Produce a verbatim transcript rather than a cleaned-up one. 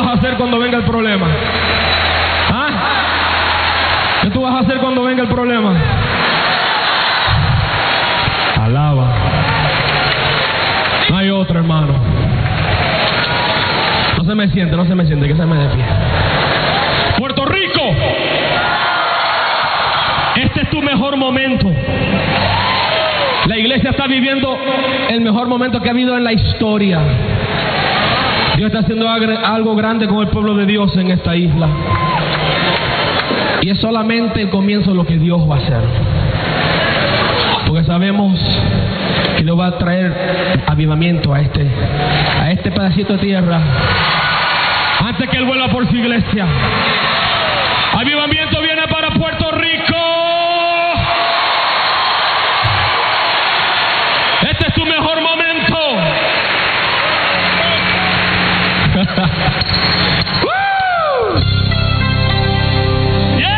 vas a hacer cuando venga el problema? ¿Ah? ¿Qué tú vas a hacer cuando venga el problema? Alaba. No hay otro, hermano. No se me siente, no se me siente, que se me dé pie. Puerto Rico, este es tu mejor momento. La iglesia está viviendo el mejor momento que ha habido en la historia. Dios está haciendo algo grande con el pueblo de Dios en esta isla. Y es solamente el comienzo de lo que Dios va a hacer. Porque sabemos que Dios va a traer avivamiento a este, a este pedacito de tierra antes que Él vuelva por su iglesia. Avivamiento viene para Puerto Rico.